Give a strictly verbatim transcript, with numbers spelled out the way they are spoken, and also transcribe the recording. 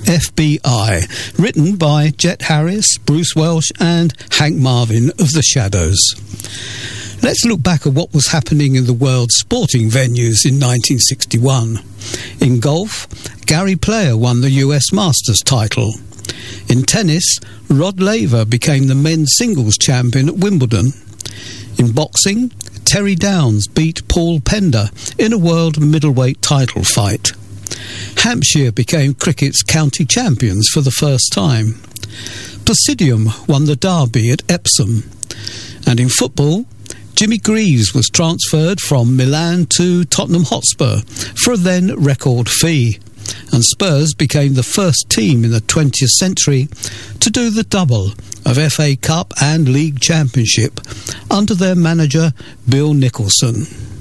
F B I, written by Jet Harris, Bruce Welch and Hank Marvin of The Shadows. Let's look back at what was happening in the world's sporting venues in nineteen sixty-one. In golf, Gary Player won the U S Masters title. In tennis, Rod Laver became the men's singles champion at Wimbledon. In boxing, Terry Downs beat Paul Pender in a world middleweight title fight. Hampshire became cricket's county champions for the first time. Presidium won the Derby at Epsom. And in football, Jimmy Greaves was transferred from Milan to Tottenham Hotspur for a then record fee, and Spurs became the first team in the twentieth century to do the double of F A Cup and League Championship under their manager Bill Nicholson.